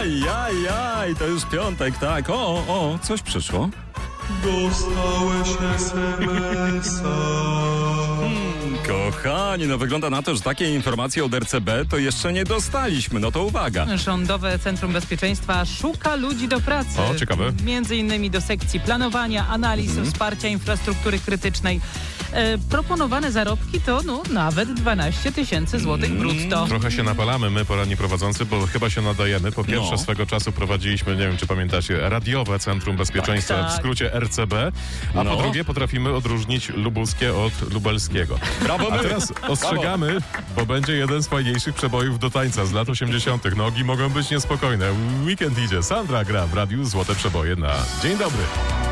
Ajajaj, to już piątek, tak. O, coś przyszło. Dostałeś SMS-a. Kochani, no wygląda na to, że takiej informacji od RCB to jeszcze nie dostaliśmy. No to uwaga. Rządowe Centrum Bezpieczeństwa szuka ludzi do pracy. O, ciekawe. Między innymi do sekcji planowania, analiz, wsparcia infrastruktury krytycznej. Proponowane zarobki to nawet 12 000 złotych brutto. Trochę się napalamy my, poranni prowadzący, bo chyba się nadajemy. Po pierwsze, swego czasu prowadziliśmy, nie wiem czy pamiętacie, radiowe Centrum Bezpieczeństwa, Tak. w skrócie RCB, a po drugie potrafimy odróżnić lubuskie od lubelskiego. Brawo, A teraz ostrzegamy, bo będzie jeden z fajniejszych przebojów do tańca z lat 80. Nogi mogą być niespokojne. Weekend idzie. Sandra gra w radiu Złote Przeboje na Dzień Dobry.